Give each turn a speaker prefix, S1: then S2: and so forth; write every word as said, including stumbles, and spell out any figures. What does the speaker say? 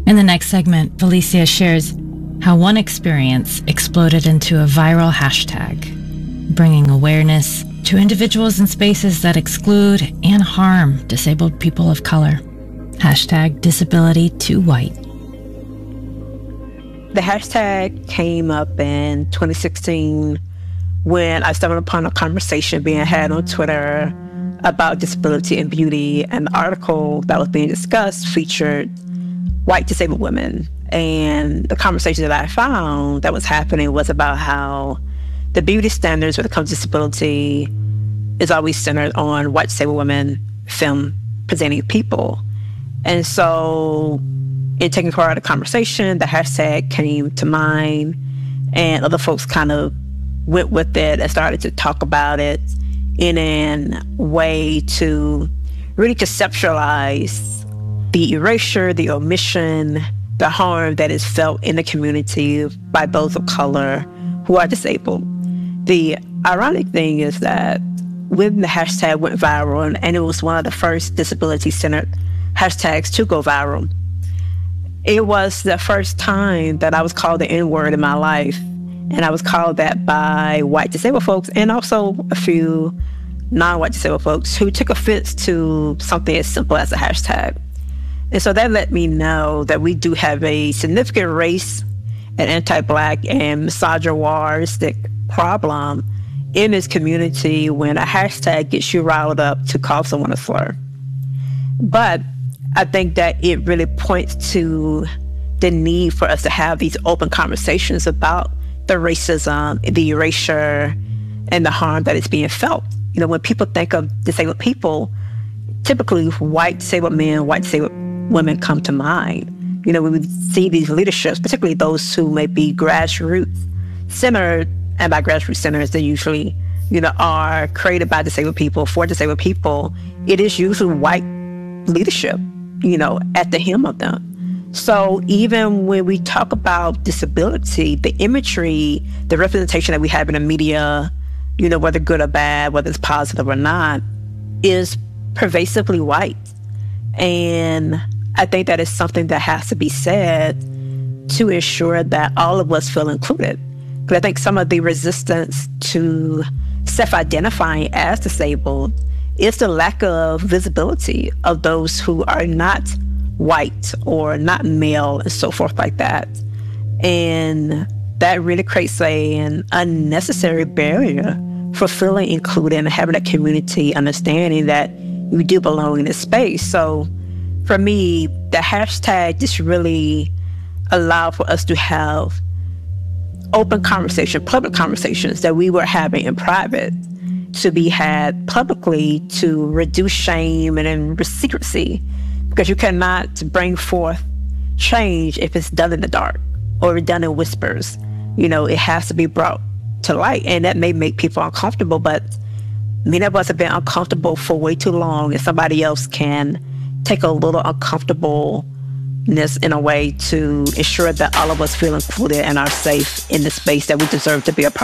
S1: In the next segment, Felicia shares how one experience exploded into a viral hashtag, bringing awareness to individuals in spaces that exclude and harm disabled people of color. Hashtag disability too white.
S2: The hashtag came up in twenty sixteen when I stumbled upon a conversation being had on Twitter about disability and beauty, and the article that was being discussed featured white disabled women. And the conversation that I found that was happening was about how the beauty standards when it comes to disability is always centered on white disabled women, femme presenting people. And so in taking part of the conversation, the hashtag came to mind, and other folks kind of went with it and started to talk about it in a way to really conceptualize the erasure, the omission, the harm that is felt in the community by those of color who are disabled. The ironic thing is that when the hashtag went viral, and, and it was one of the first disability-centered hashtags to go viral, it was the first time that I was called the N-word in my life. And I was called that by white disabled folks and also a few non-white disabled folks who took offense to something as simple as a hashtag. And so that let me know that we do have a significant race and anti-Black and misogynistic problem in this community when a hashtag gets you riled up to call someone a slur. But I think that it really points to the need for us to have these open conversations about the racism, the erasure, and the harm that is being felt. You know, when people think of disabled people, typically white disabled men, white disabled women come to mind. You know, when we see these leaderships, particularly those who may be grassroots centered, and by grassroots centers, they usually, you know, are created by disabled people, for disabled people. It is usually white leadership, you know, at the helm of them. So even when we talk about disability, the imagery, the representation that we have in the media, you know, whether good or bad, whether it's positive or not, is pervasively white. And I think that is something that has to be said to ensure that all of us feel included. Because I think some of the resistance to self-identifying as disabled is the lack of visibility of those who are not white or not male and so forth like that. And that really creates a, an unnecessary barrier for feeling included and having a community understanding that we do belong in this space. So for me, the hashtag just really allowed for us to have open conversation, public conversations that we were having in private to be had publicly to reduce shame and in secrecy. Because you cannot bring forth change if it's done in the dark or done in whispers. You know, it has to be brought to light. And that may make people uncomfortable, but many of us have been uncomfortable for way too long, and somebody else can take a little uncomfortableness in a way to ensure that all of us feel included and are safe in the space that we deserve to be a part of.